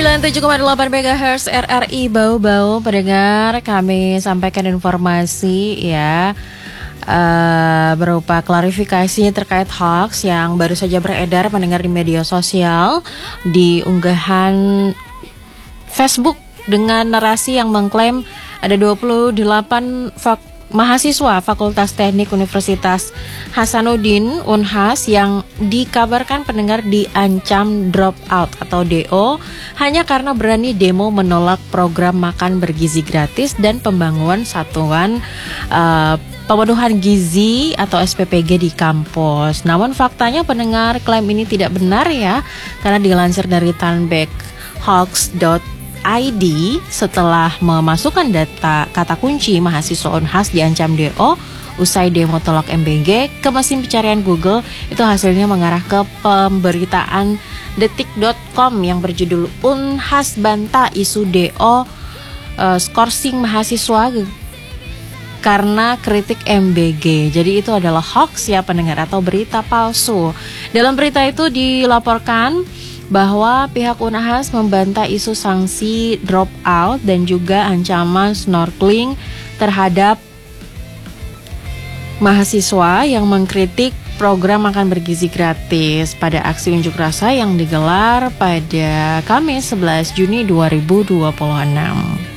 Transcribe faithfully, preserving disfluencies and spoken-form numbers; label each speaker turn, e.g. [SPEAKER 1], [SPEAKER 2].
[SPEAKER 1] sembilan puluh tujuh koma delapan megahertz R R I Bau-Bau. Pendengar, kami sampaikan informasi ya uh, berupa klarifikasi terkait hoax yang baru saja beredar pendengar di media sosial di unggahan Facebook dengan narasi yang mengklaim ada dua puluh delapan fak- mahasiswa Fakultas Teknik Universitas Hasanuddin Unhas yang dikabarkan pendengar diancam drop out atau D O hanya karena berani demo menolak program makan bergizi gratis dan pembangunan satuan uh, pemenuhan gizi atau S P P G di kampus. Namun faktanya pendengar, klaim ini tidak benar ya, karena dilansir dari tanbek hoax dot I D setelah memasukkan data kata kunci mahasiswa Unhas diancam D O usai demo tolak M B G ke mesin pencarian Google, itu hasilnya mengarah ke pemberitaan detik dot com yang berjudul Unhas bantah isu D O uh, skorsing mahasiswa karena kritik M B G. Jadi itu adalah hoax ya pendengar, atau berita palsu. Dalam berita itu dilaporkan bahwa pihak Unhas membantah isu sanksi drop out dan juga ancaman snorkeling terhadap mahasiswa yang mengkritik program makan bergizi gratis pada aksi unjuk rasa yang digelar pada Kamis sebelas Juni dua ribu dua puluh enam.